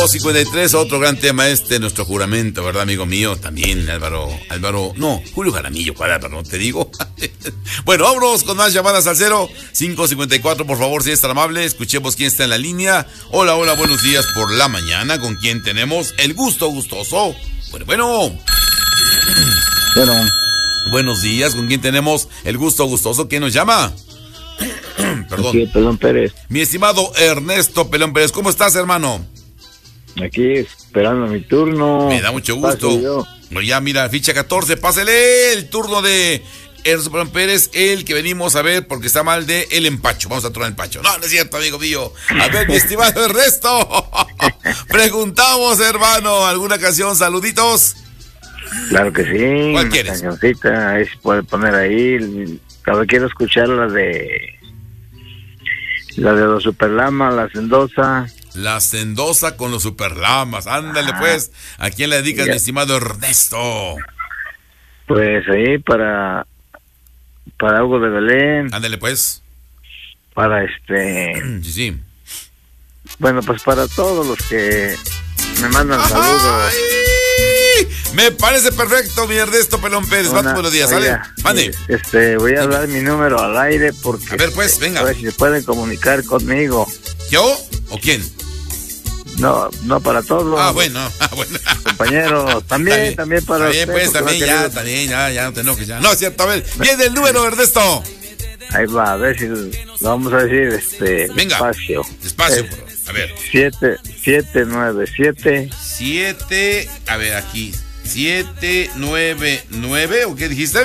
53, otro gran tema nuestro juramento, ¿verdad, amigo mío? También Julio Jaramillo, ¿cuál Álvaro? No te digo. Bueno, vámonos con más llamadas al 0554, por favor, si es tan amable, escuchemos quién está en la línea. Hola, buenos días por la mañana, ¿con quién tenemos el gusto gustoso? Bueno. Buenos días, ¿con quién tenemos el gusto gustoso? ¿Quién nos llama? Perdón. Aquí, Pelón Pérez. Mi estimado Ernesto Pelón Pérez, ¿cómo estás, hermano? Aquí esperando mi turno. Me da mucho gusto. Ya, mira, ficha 14, pásele el turno de Ernesto Pelón Pérez, el que venimos a ver porque está mal de el empacho. Vamos a tronar el empacho. No es cierto, amigo mío. A ver, mi estimado Ernesto. Preguntamos, hermano, ¿alguna canción? Saluditos. Claro que sí. ¿Cuál quieres? Cancioncita, ahí se puede poner ahí. Quiero escuchar la de los Superlamas, la Sendosa. La Sendosa con los Superlamas. Ándale, pues. ¿A quién le dedicas, mi estimado Ernesto? Pues ahí para Hugo de Belén. Ándale, pues. Para Sí. Bueno, pues para todos los que me mandan saludos. Me parece perfecto, mi Ernesto Pelón Pérez. Buenos días, ¿sale? Mande. Voy a dar mi número al aire porque... A ver, pues, venga. A ver si se pueden comunicar conmigo. ¿Yo o quién? No, para todos. Bueno. Compañeros, también para ustedes. Pues, también, ya, no te enojes, ya. No, es cierto, a ver, viene el número, Ernesto. Ahí va, a ver si lo vamos a decir, venga, despacio. A ver. 797. A ver, aquí. 799, ¿o qué dijiste?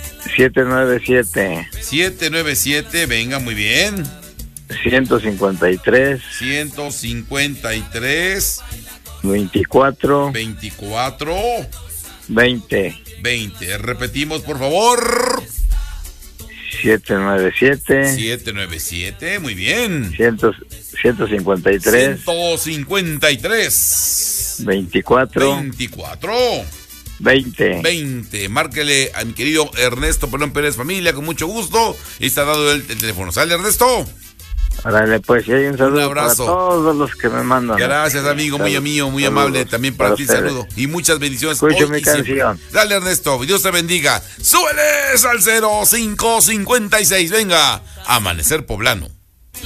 797, venga, muy bien. 153 24 20. Repetimos, por favor. 797, muy bien. 153 24 20. Márquele a mi querido Ernesto Pelón Pérez, familia, con mucho gusto. Y está dado el teléfono. ¿Sale, Ernesto? Órale, pues, y hay un saludo, un abrazo para todos los que me mandan. Gracias, amigo, muy mío, muy amable. También para ti, saludo. Y muchas bendiciones. Escucho mi canción. Dale, Ernesto, Dios te bendiga. Súbeles al 0556. Venga, Amanecer Poblano.